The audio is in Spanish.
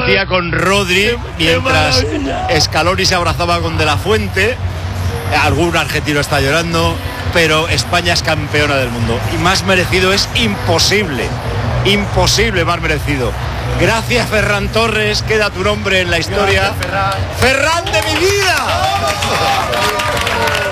compartía con Rodri mientras Scaloni se abrazaba con De La Fuente. Algún argentino está llorando, pero España es campeona del mundo y más merecido es imposible más merecido. Gracias, Ferran Torres, queda tu nombre en la historia. Gracias, Ferran de mi vida.